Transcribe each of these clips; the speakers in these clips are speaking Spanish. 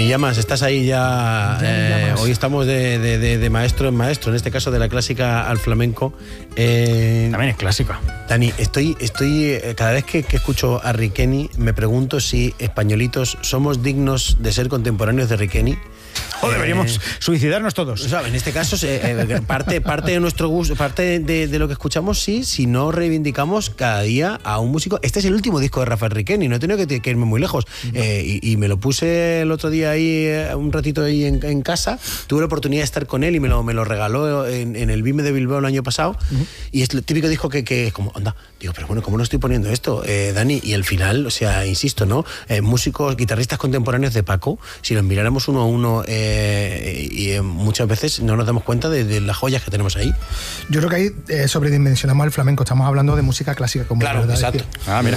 Dani Llamas, estás ahí ya. Hoy estamos de maestro en maestro, en este caso de la clásica al flamenco. También es clásica. Dani, estoy cada vez que escucho a Riqueni me pregunto si españolitos somos dignos de ser contemporáneos de Riqueni. O deberíamos suicidarnos todos. O sea, en este caso, parte de nuestro gusto, parte de lo que escuchamos, sí, si no reivindicamos cada día a un músico. Este es el último disco de Rafael Riqueni, no he tenido que irme muy lejos. Y me lo puse el otro día ahí, un ratito ahí en casa. Tuve la oportunidad de estar con él y me lo regaló en el BIME de Bilbao el año pasado. Y es el típico disco que es como, anda, digo, pero bueno, ¿cómo no estoy poniendo esto, Dani? Y al final, o sea, insisto, ¿no? Músicos, guitarristas contemporáneos de Paco, si los miráramos uno a uno, y muchas veces no nos damos cuenta de las joyas que tenemos ahí. Yo creo que ahí sobredimensionamos el flamenco. Estamos hablando de música clásica, como claro, exacto. Mira.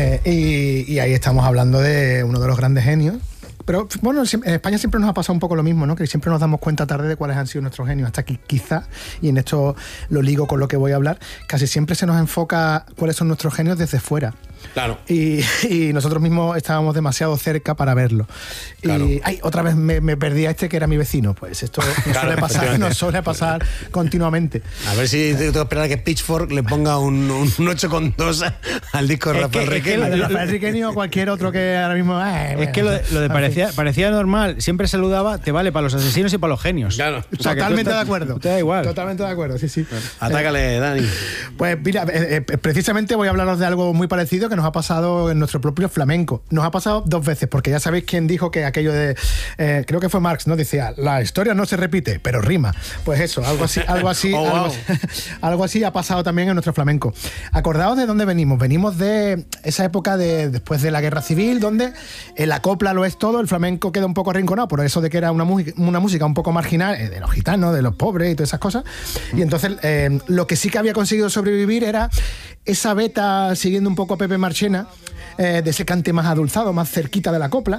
Y ahí estamos hablando de uno de los grandes genios. Pero bueno, en España siempre nos ha pasado un poco lo mismo, ¿no? Que siempre nos damos cuenta tarde de cuáles han sido nuestros genios. Hasta que quizá, y en esto lo ligo con lo que voy a hablar, casi siempre se nos enfoca cuáles son nuestros genios desde fuera. Claro. Y nosotros mismos estábamos demasiado cerca para verlo. Claro. Y otra vez me perdí a este que era mi vecino. Pues esto nos suele pasar continuamente. A ver si tengo que esperar a que Pitchfork le ponga un 8,2 al disco de Rafael Riqueni. Rafael Riqueni o cualquier otro que ahora mismo... es que lo de parecía normal, siempre saludaba, te vale para los asesinos y para los genios. Claro. O sea, totalmente de acuerdo. Te da igual. Totalmente de acuerdo, sí. Atácale, Dani. Pues mira, precisamente voy a hablaros de algo muy parecido que nos ha pasado en nuestro propio flamenco. Nos ha pasado 2 veces, porque ya sabéis quién dijo que aquello de... creo que fue Marx, ¿no? Decía, la historia no se repite, pero rima. Pues eso, algo así algo así ha pasado también en nuestro flamenco. Acordaos de dónde venimos. Venimos de esa época después de la Guerra Civil, donde la copla lo es todo, el flamenco queda un poco arrinconado por eso de que era una música un poco marginal, de los gitanos, de los pobres y todas esas cosas. Y entonces lo que sí que había conseguido sobrevivir era esa beta, siguiendo un poco a Pepe Marchena, de ese cante más adulzado, más cerquita de la copla,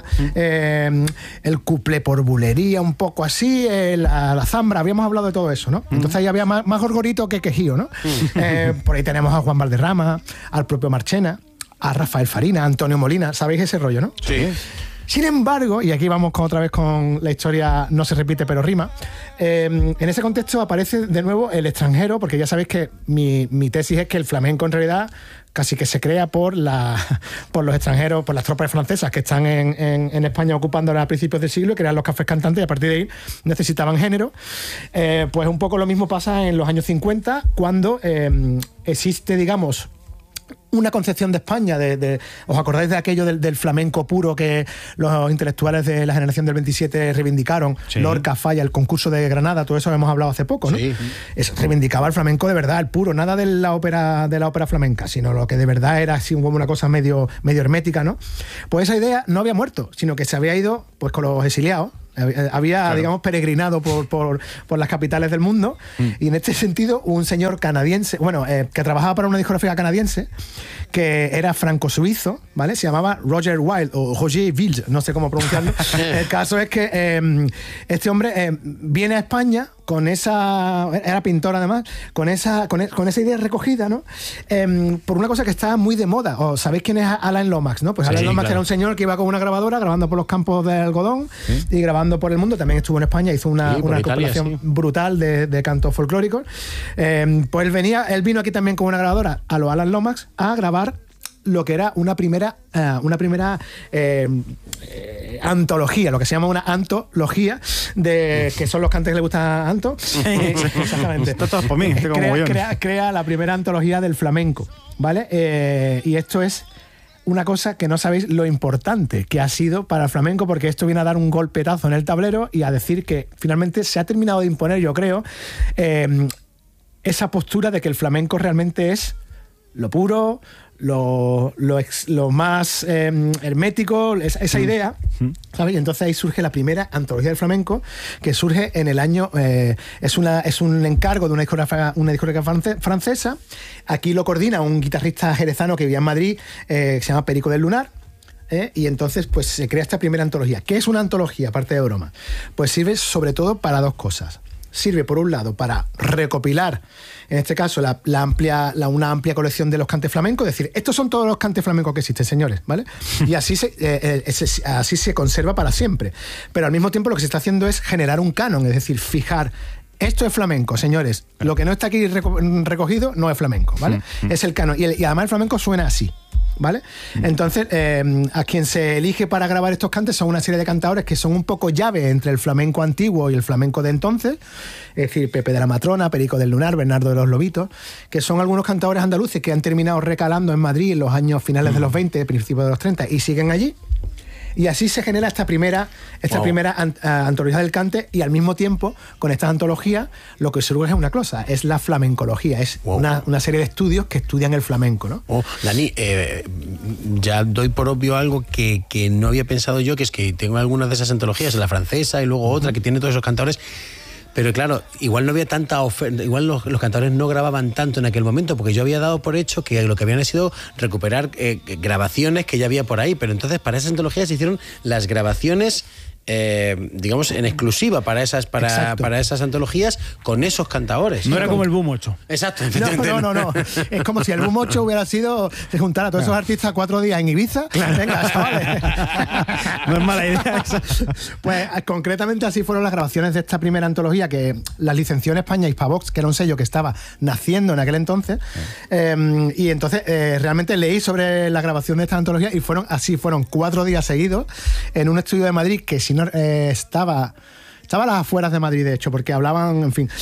el cuplé por bulería, un poco así, la zambra, habíamos hablado de todo eso, ¿no? Entonces ahí había más gorgorito que quejío, ¿no? Por ahí tenemos a Juan Valderrama, al propio Marchena, a Rafael Farina, a Antonio Molina, ¿sabéis ese rollo, no? Sí. Sin embargo, y aquí vamos otra vez con la historia no se repite pero rima, en ese contexto aparece de nuevo el extranjero, porque ya sabéis que mi tesis es que el flamenco en realidad casi que se crea por los extranjeros, por las tropas francesas que están en España ocupándola a principios del siglo y crean los cafés cantantes, y a partir de ahí necesitaban género. Pues un poco lo mismo pasa en los años 50, cuando existe, digamos, una concepción de España, ¿os acordáis de aquello del flamenco puro que los intelectuales de la generación del 27 reivindicaron? Sí. Lorca, Falla, el concurso de Granada, todo eso hemos hablado hace poco, ¿no? Sí. Eso reivindicaba el flamenco de verdad, el puro, nada de la ópera flamenca, sino lo que de verdad era así como una cosa medio hermética, ¿no? Pues esa idea no había muerto, sino que se había ido pues con los exiliados. Había, claro, digamos, peregrinado por las capitales del mundo. Y en este sentido, un señor canadiense, que trabajaba para una discográfica canadiense, que era franco-suizo, ¿vale? Se llamaba Roger Wilde, o Roger Wilde, no sé cómo pronunciarlo. El caso es que este hombre viene a España con esa... Era pintor además, con esa idea recogida, ¿no? Por una cosa que estaba muy de moda. ¿O sabéis quién es Alain Lomax, no? Pues Alain Lomax, claro, era un señor que iba con una grabadora grabando por los campos de algodón, ¿sí?, y grabando por el mundo. También estuvo en España, hizo una compilación brutal de cantos folclóricos. Pues él vino aquí también con una grabadora a los Alain Lomax a grabar lo que era una primera antología, lo que se llama una antología, que son los cantes que le gustan a Anto. Exactamente. Esto todo por mí. Crea la primera antología del flamenco, ¿vale? Y esto es una cosa que no sabéis lo importante que ha sido para el flamenco, porque esto viene a dar un golpetazo en el tablero y a decir que finalmente se ha terminado de imponer, yo creo, esa postura de que el flamenco realmente es lo puro, lo más hermético, esa idea, ¿sabes? Y entonces ahí surge la primera antología del flamenco, que surge en el año... es un encargo de una discográfica francesa. Aquí lo coordina un guitarrista jerezano que vivía en Madrid, que se llama Perico del Lunar. Y entonces pues se crea esta primera antología. ¿Qué es una antología, aparte de broma? Pues sirve sobre todo para 2 cosas. sirve por un lado para recopilar, en este caso, una amplia colección de los cantes flamencos, es decir, estos son todos los cantes flamencos que existen, señores, ¿vale? Y así así se conserva para siempre. Pero al mismo tiempo lo que se está haciendo es generar un canon, es decir, fijar. Esto es flamenco, señores. Lo que no está aquí recogido no es flamenco, ¿vale? Es el canon. Y además el flamenco suena así, ¿vale? Entonces, a quien se elige para grabar estos cantes son una serie de cantadores que son un poco llave entre el flamenco antiguo y el flamenco de entonces, es decir, Pepe de la Matrona, Perico del Lunar, Bernardo de los Lobitos, que son algunos cantadores andaluces que han terminado recalando en Madrid en los años finales de los 20, principios de los 30 y siguen allí. Y así se genera esta primera antología del cante, y al mismo tiempo, con estas antologías, lo que surge es una cosa, es la flamencología, es una serie de estudios que estudian el flamenco, ¿no? Dani, ya doy por obvio algo que no había pensado yo, que es que tengo algunas de esas antologías, la francesa y luego otra que tiene todos esos cantadores. Pero claro, igual no había tanta oferta, igual los cantadores no grababan tanto en aquel momento, porque yo había dado por hecho que lo que habían sido recuperar grabaciones que ya había por ahí, pero entonces para esas antologías se hicieron las grabaciones, digamos, en exclusiva para esas antologías con esos cantadores. No era como el Boom 8. Exacto. No. Es como si el Boom 8 hubiera sido de juntar a todos esos artistas 4 días en Ibiza. Claro. Venga, chavales. No es mala idea esa. Pues concretamente así fueron las grabaciones de esta primera antología, que las licenció en España Hispavox, que era un sello que estaba naciendo en aquel entonces. Y entonces realmente leí sobre la grabación de esta antología y fueron 4 días seguidos en un estudio de Madrid que estaba a las afueras de Madrid, de hecho, porque hablaban, en fin,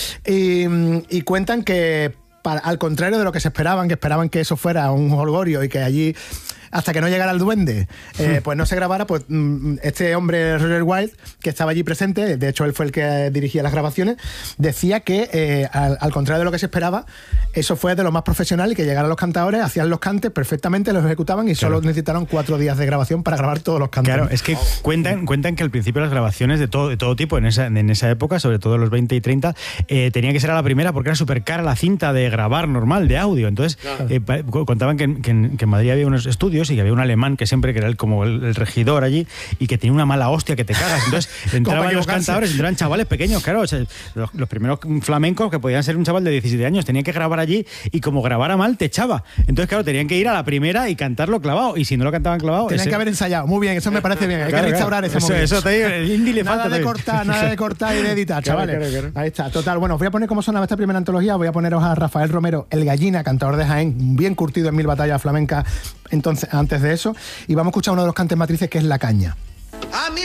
y cuentan que al contrario de lo que se esperaban, que eso fuera un jolgorio y que allí, hasta que no llegara el duende, pues no se grabara, pues este hombre, Roger Wilde, que estaba allí presente, de hecho él fue el que dirigía las grabaciones, decía que al contrario de lo que se esperaba, eso fue de lo más profesional, y que llegaran los cantadores, hacían los cantes perfectamente, los ejecutaban y solo necesitaron 4 días de grabación para grabar todos los cantes. Claro, es que cuentan que al principio las grabaciones de todo tipo en esa época, sobre todo en los 20 y 30, tenía que ser a la primera porque era súper cara la cinta de grabar normal, de audio. Entonces, contaban que en Madrid había unos estudios y que había un alemán que siempre, que era como el regidor allí, y que tenía una mala hostia que te cagas. Entonces, entraban los cantadores, entraban chavales pequeños, claro. O sea, los primeros flamencos, que podían ser un chaval de 17 años, tenían que grabar allí, y como grabara mal, te echaba. Entonces, claro, tenían que ir a la primera y cantarlo clavado, y si no lo cantaban clavado... Tenían que haber ensayado. Muy bien, eso me parece bien. Hay que restaurar ese momento. Eso te digo, el indie le falta. Nada de cortar y de editar, chavales. Claro. Ahí está, total. Bueno, os voy a poner cómo sonaba esta primera antología. Voy a poneros a Rafael Romero, el Gallina, cantador de Jaén, bien curtido en 1000 batallas flamencas antes de eso. Y vamos a escuchar uno de los cantes matrices, que es La Caña.